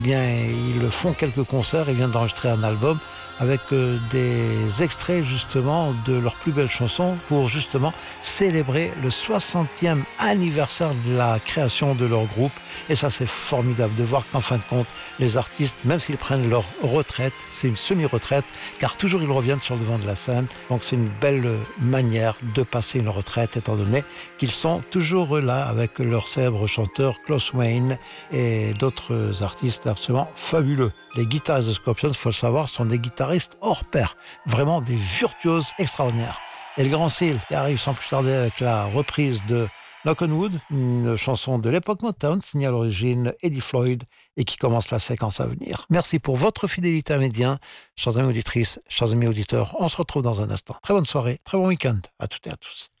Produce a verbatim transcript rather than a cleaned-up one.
Bien, ils font quelques concerts, ils viennent d'enregistrer un album avec euh, des extraits justement de leurs plus belles chansons pour justement célébrer le soixantième anniversaire de la création de leur groupe. Et ça, c'est formidable de voir qu'en fin de compte, les artistes, même s'ils prennent leur retraite, c'est une semi-retraite, car toujours ils reviennent sur le devant de la scène. Donc c'est une belle manière de passer une retraite, étant donné qu'ils sont toujours là avec leur célèbre chanteur Klaus Wayne et d'autres artistes absolument fabuleux. Les guitaristes de Scorpions, il faut le savoir, sont des guitaristes hors pair, vraiment des virtuoses extraordinaires. Et le Grand Seal qui arrive sans plus tarder avec la reprise de Knock on Wood, une chanson de l'époque Motown, signée à l'origine Eddie Floyd, et qui commence la séquence à venir. Merci pour votre fidélité à Médien, chers amis auditrices, chers amis auditeurs. On se retrouve dans un instant. Très bonne soirée, très bon week-end à toutes et à tous.